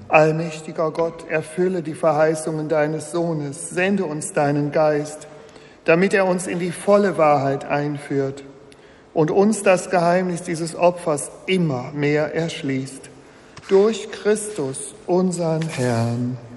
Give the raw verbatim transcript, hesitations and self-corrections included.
Allmächtiger Gott, erfülle die Verheißungen deines Sohnes, sende uns deinen Geist, damit er uns in die volle Wahrheit einführt und uns das Geheimnis dieses Opfers immer mehr erschließt. Durch Christus, unseren Herrn.